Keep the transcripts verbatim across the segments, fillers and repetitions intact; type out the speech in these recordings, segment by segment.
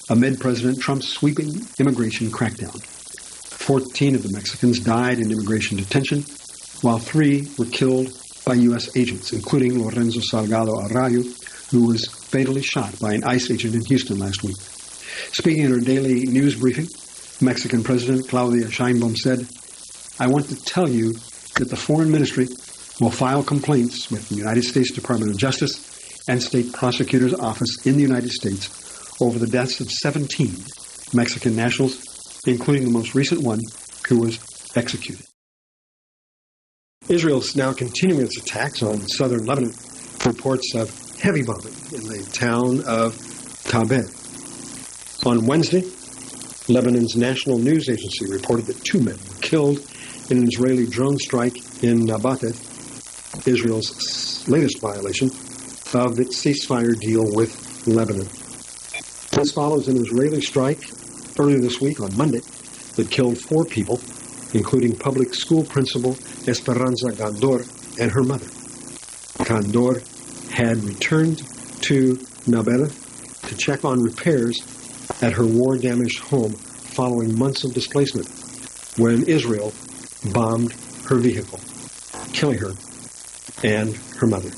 amid President Trump's sweeping immigration crackdown. Fourteen of the Mexicans died in immigration detention, while three were killed by U S agents, including Lorenzo Salgado Arroyo, who was fatally shot by an ICE agent in Houston last week. Speaking in her daily news briefing, Mexican President Claudia Sheinbaum said, "I want to tell you that the Foreign Ministry will file complaints with the United States Department of Justice and State Prosecutor's Office in the United States over the deaths of seventeen Mexican nationals, including the most recent one who was executed." Israel is now continuing its attacks on southern Lebanon. Reports of heavy bombing in the town of Tabed. On Wednesday, Lebanon's national news agency reported that two men were killed in an Israeli drone strike in Nabatet, Israel's latest violation of its ceasefire deal with Lebanon. This follows an Israeli strike earlier this week on Monday that killed four people, including public school principal Esperanza Gandor and her mother. Gandor had returned to Nablus to check on repairs at her war-damaged home following months of displacement when Israel bombed her vehicle, killing her and her mother.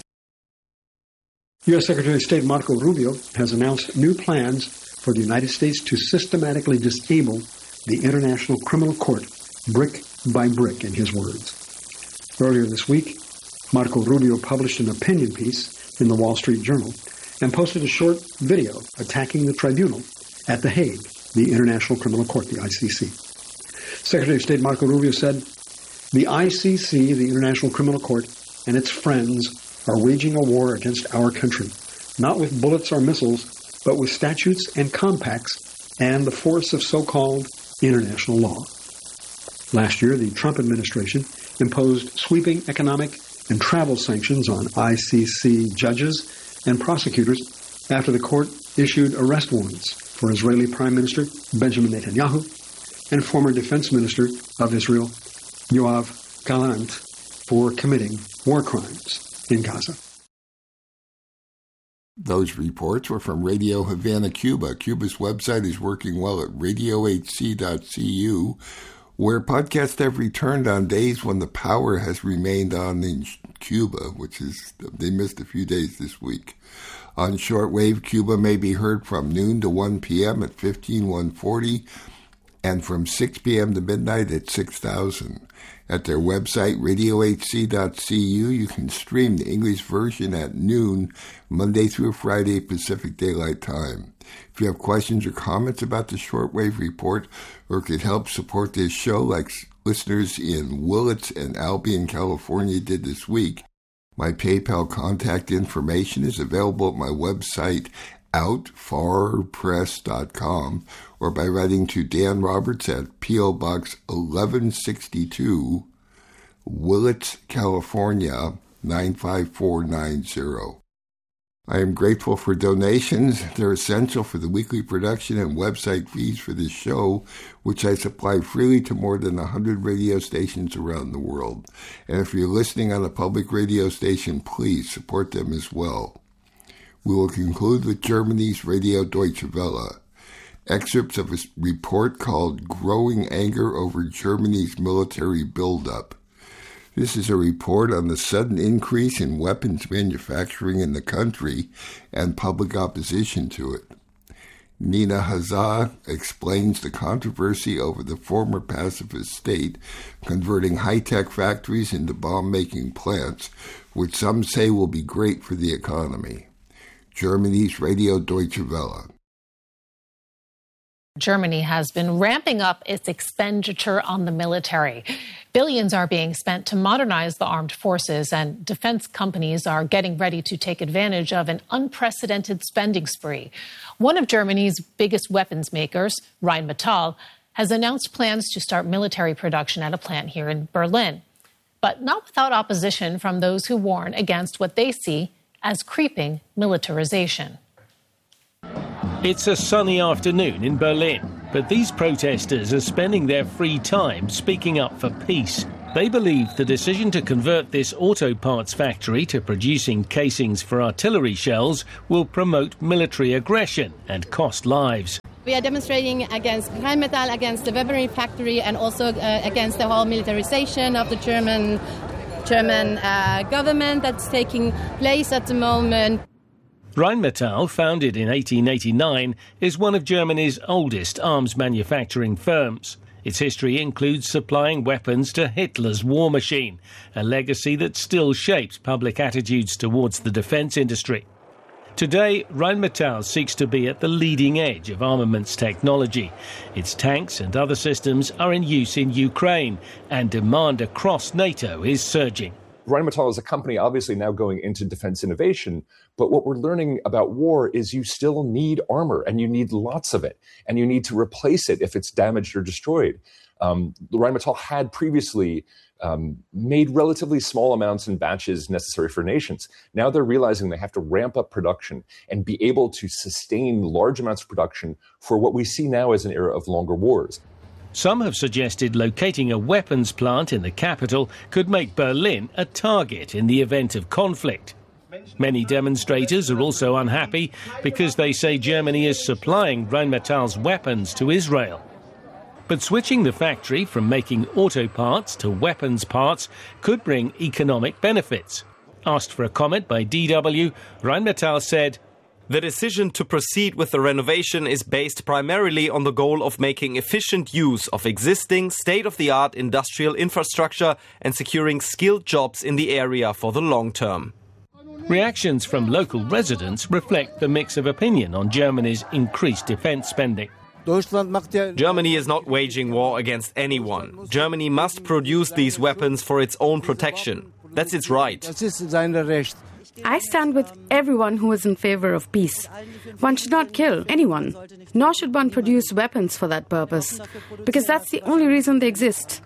U S Secretary of State Marco Rubio has announced new plans for the United States to systematically disable the International Criminal Court brick by brick, in his words. Earlier this week, Marco Rubio published an opinion piece in the Wall Street Journal and posted a short video attacking the tribunal at The Hague, the International Criminal Court, the I C C. Secretary of State Marco Rubio said, "The I C C, the International Criminal Court, and its friends are waging a war against our country, not with bullets or missiles, but with statutes and compacts and the force of so-called international law." Last year, the Trump administration imposed sweeping economic and travel sanctions on I C C judges and prosecutors after the court issued arrest warrants for Israeli Prime Minister Benjamin Netanyahu and former Defense Minister of Israel Yoav Gallant for committing war crimes in Gaza. Those reports were from Radio Havana, Cuba. Cuba's website is working well at radio h c dot c u, where podcasts have returned on days when the power has remained on in Cuba, which is, they missed a few days this week. On shortwave, Cuba may be heard from noon to one p.m. at fifteen one forty and from six p.m. to midnight at six thousand. At their website, radio h c dot c u, you can stream the English version at noon, Monday through Friday, Pacific Daylight Time. If you have questions or comments about the Shortwave Report or could help support this show like listeners in Willits and Albion, California did this week, my PayPal contact information is available at my website, out far press dot com, or by writing to Dan Roberts at P O. Box eleven sixty-two, Willits, California, nine five four nine zero. I am grateful for donations. They're essential for the weekly production and website feeds for this show, which I supply freely to more than one hundred radio stations around the world. And if you're listening on a public radio station, please support them as well. We will conclude with Germany's Radio Deutsche Welle. Excerpts of a report called Growing Anger Over Germany's Military Buildup. This is a report on the sudden increase in weapons manufacturing in the country and public opposition to it. Nina Hazah explains the controversy over the former pacifist state converting high-tech factories into bomb-making plants, which some say will be great for the economy. Germany's Radio Deutsche Welle. Germany has been ramping up its expenditure on the military. Billions are being spent to modernize the armed forces, and defense companies are getting ready to take advantage of an unprecedented spending spree. One of Germany's biggest weapons makers, Rheinmetall, has announced plans to start military production at a plant here in Berlin, but not without opposition from those who warn against what they see as creeping militarization. It's a sunny afternoon in Berlin, but these protesters are spending their free time speaking up for peace. They believe the decision to convert this auto parts factory to producing casings for artillery shells will promote military aggression and cost lives. We are demonstrating against Rheinmetall, against the weaponry factory, and also uh, against the whole militarization of the German German uh, government that's taking place at the moment. Rheinmetall, founded in eighteen eighty-nine, is one of Germany's oldest arms manufacturing firms. Its history includes supplying weapons to Hitler's war machine, a legacy that still shapes public attitudes towards the defence industry. Today, Rheinmetall seeks to be at the leading edge of armaments technology. Its tanks and other systems are in use in Ukraine, and demand across NATO is surging. Rheinmetall is a company obviously now going into defense innovation, but what we're learning about war is you still need armor, and you need lots of it, and you need to replace it if it's damaged or destroyed. Um, Rheinmetall had previously um, made relatively small amounts in batches necessary for nations. Now they're realizing they have to ramp up production and be able to sustain large amounts of production for what we see now as an era of longer wars. Some have suggested locating a weapons plant in the capital could make Berlin a target in the event of conflict. Many demonstrators are also unhappy because they say Germany is supplying Rheinmetall's weapons to Israel. But switching the factory from making auto parts to weapons parts could bring economic benefits. Asked for a comment by D W, Rheinmetall said, "The decision to proceed with the renovation is based primarily on the goal of making efficient use of existing state-of-the-art industrial infrastructure and securing skilled jobs in the area for the long term." Reactions from local residents reflect the mix of opinion on Germany's increased defence spending. Germany is not waging war against anyone. Germany must produce these weapons for its own protection. That's its right. I stand with everyone who is in favor of peace. One should not kill anyone, nor should one produce weapons for that purpose, because that's the only reason they exist.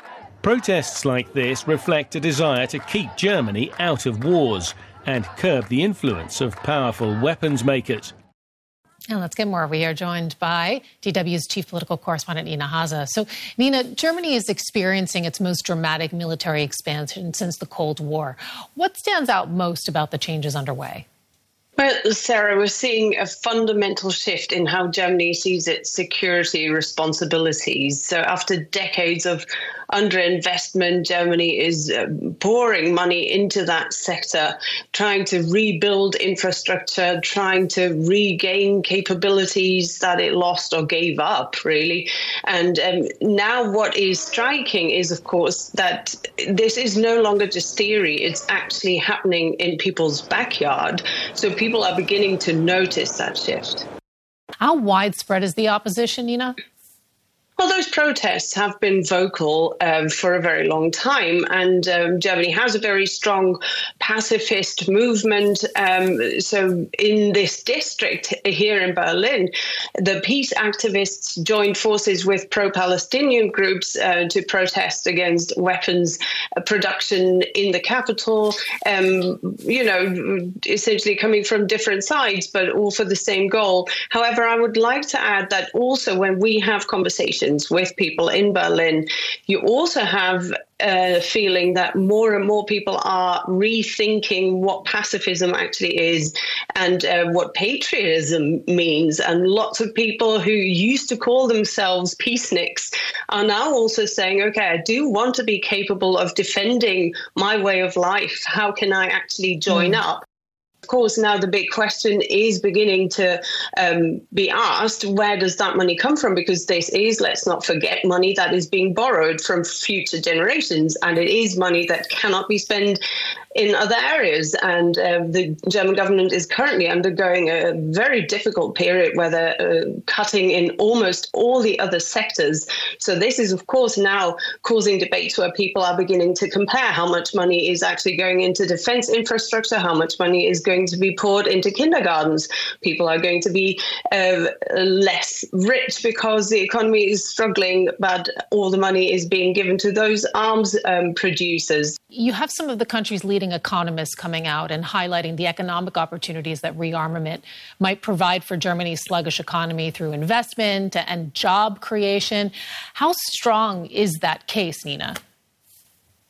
Protests like this reflect a desire to keep Germany out of wars and curb the influence of powerful weapons makers. And let's get more. We are joined by D W's chief political correspondent, Nina Haase. So, Nina, Germany is experiencing its most dramatic military expansion since the Cold War. What stands out most about the changes underway? Well, Sarah, we're seeing a fundamental shift in how Germany sees its security responsibilities. So after decades of underinvestment, Germany is uh, pouring money into that sector, trying to rebuild infrastructure, trying to regain capabilities that it lost or gave up, really. And um, now what is striking is, of course, that this is no longer just theory. It's actually happening in people's backyard. So people are beginning to notice that shift. How widespread is the opposition, Nina? Well, those protests have been vocal um, for a very long time, and um, Germany has a very strong pacifist movement. Um, so in this district here in Berlin, the peace activists joined forces with pro-Palestinian groups uh, to protest against weapons production in the capital, um, you know, essentially coming from different sides, but all for the same goal. However, I would like to add that also when we have conversations with people in Berlin, you also have a feeling that more and more people are rethinking what pacifism actually is and uh, what patriotism means. And lots of people who used to call themselves peaceniks are now also saying, OK, I do want to be capable of defending my way of life. How can I actually join mm. up? Of course, now the big question is beginning to um, be asked, where does that money come from? Because this is, let's not forget, money that is being borrowed from future generations, and it is money that cannot be spent in other areas. And uh, the German government is currently undergoing a very difficult period where they're uh, cutting in almost all the other sectors. So this is, of course, now causing debates where people are beginning to compare how much money is actually going into defense infrastructure, how much money is going to be poured into kindergartens. People are going to be uh, less rich because the economy is struggling, but all the money is being given to those arms um, producers. You have some of the country's leading economists coming out and highlighting the economic opportunities that rearmament might provide for Germany's sluggish economy through investment and job creation. How strong is that case, Nina?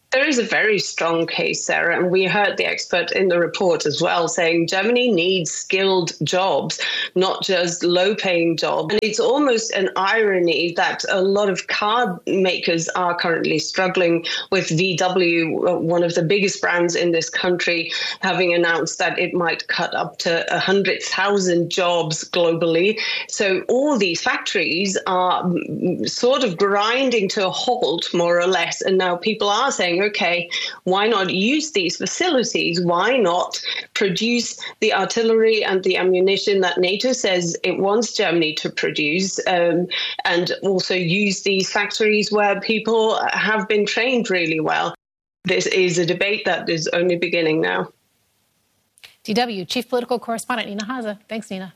There is a very strong case, Sarah, and we heard the expert in the report as well saying Germany needs skilled jobs, not just low-paying jobs. And it's almost an irony that a lot of car makers are currently struggling with V W, one of the biggest brands in this country, having announced that it might cut up to one hundred thousand jobs globally. So all these factories are sort of grinding to a halt, more or less, and now people are saying, okay, why not use these facilities? Why not produce the artillery and the ammunition that NATO says it wants Germany to produce, um, and also use these factories where people have been trained really well? This is a debate that is only beginning now. D W Chief Political Correspondent Nina Haase. Thanks, Nina.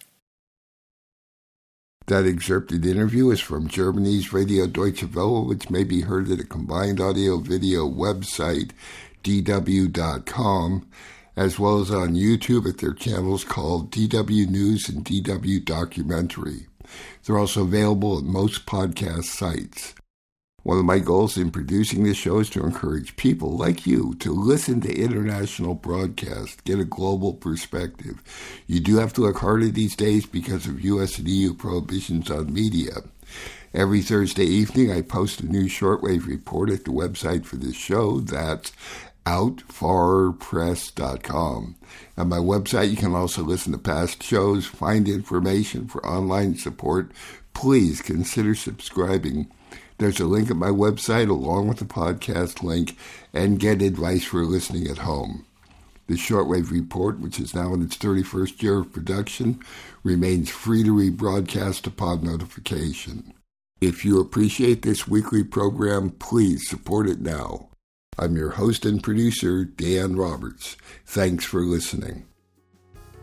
That excerpted interview is from Germany's Radio Deutsche Welle, which may be heard at a combined audio-video website, D W dot com, as well as on YouTube at their channels called D W News and D W Documentary. They're also available at most podcast sites. One of my goals in producing this show is to encourage people like you to listen to international broadcasts, get a global perspective. You do have to look harder these days because of U S and E U prohibitions on media. Every Thursday evening, I post a new shortwave report at the website for this show. That's out far press dot com. At my website, you can also listen to past shows, find information for online support. Please consider subscribing. There's a link at my website along with the podcast link, and get advice for listening at home. The Shortwave Report, which is now in its thirty-first year of production, remains free to rebroadcast upon notification. If you appreciate this weekly program, please support it now. I'm your host and producer, Dan Roberts. Thanks for listening.